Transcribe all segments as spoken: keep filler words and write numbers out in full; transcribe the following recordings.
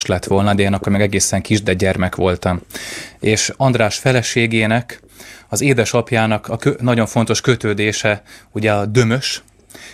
lett volna, de én akkor még egészen kis, de gyermek voltam. És András feleségének, az édesapjának a kö- nagyon fontos kötődése ugye a Dömös,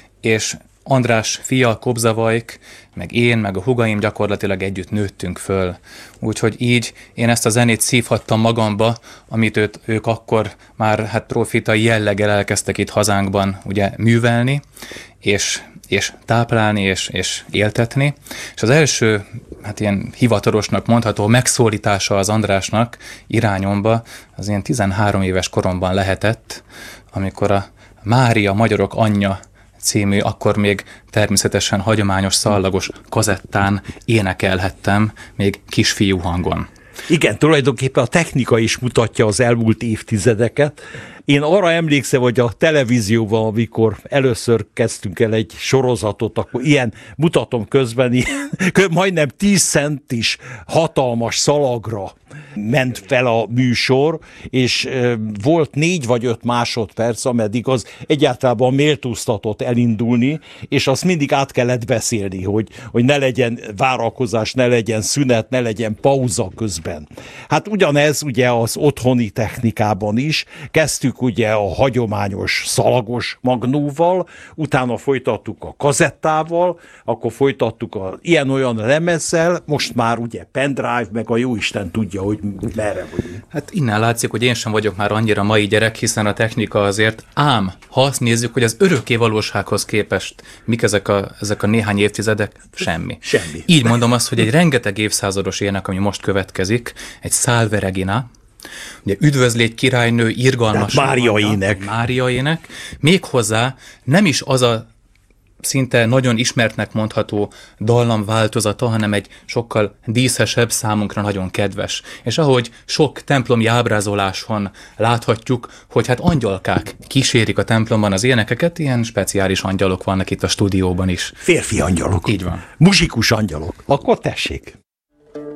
és András fia, Kobzavajk, meg én, meg a húgaim gyakorlatilag együtt nőttünk föl. Úgyhogy így én ezt a zenét szívhattam magamba, amit őt, ők akkor már hát profitai jelleggel elkezdtek itt hazánkban ugye művelni, és, és táplálni, és, és éltetni. És az első, hát ilyen hivatalosnak mondható megszólítása az Andrásnak irányomba, az ilyen tizenhárom éves koromban lehetett, amikor a Mária Magyarok anyja című, akkor még természetesen hagyományos szallagos kazettán énekelhettem, még kisfiú hangon. Igen, tulajdonképpen a technika is mutatja az elmúlt évtizedeket. Én arra emlékszem, hogy a televízióban, amikor először kezdtünk el egy sorozatot, akkor ilyen, mutatom közben, ilyen, majdnem tíz centis hatalmas szalagra ment fel a műsor, és volt négy vagy öt másodperc, ameddig az egyáltalán méltóztatott elindulni, és azt mindig át kellett beszélni, hogy, hogy ne legyen várakozás, ne legyen szünet, ne legyen pauza közben. Hát ugyanez ugye az otthoni technikában is. Kezdtük ugye a hagyományos szalagos magnóval, utána folytattuk a kazettával, akkor folytattuk a ilyen-olyan lemezzel, most már ugye pendrive, meg a jóisten tudja, hogy merre vagyunk. Hát innen látszik, hogy én sem vagyok már annyira mai gyerek, hiszen a technika azért ám, ha azt nézzük, hogy az örökké valósághoz képest mik ezek a, ezek a néhány évtizedek, semmi. Semmi. Így mondom azt, hogy egy rengeteg évszázados ének, ami most következik, egy Salve Regina, ugye Üdvözlégy királynő, irgalmas Mária ének. Mária ének, méghozzá nem is az a szinte nagyon ismertnek mondható dallam változata, hanem egy sokkal díszesebb, számunkra nagyon kedves. És ahogy sok templomi ábrázoláson láthatjuk, hogy hát angyalkák kísérik a templomban az énekeket, ilyen speciális angyalok vannak itt a stúdióban is. Férfi angyalok. Így van. Muzsikus angyalok. Akkor tessék.